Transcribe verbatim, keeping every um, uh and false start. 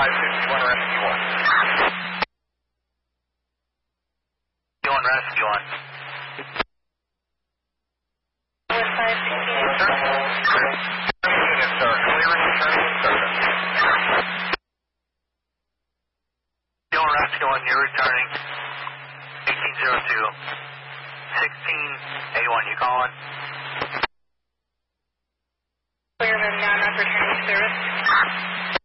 five fifty-one Rescue one. one Rescue one. one five fifteen. Unit, sir. Clear and return to service. one Rescue one, you're returning. eighteen oh two. sixteen A one, you calling? Clear and now not returning to service.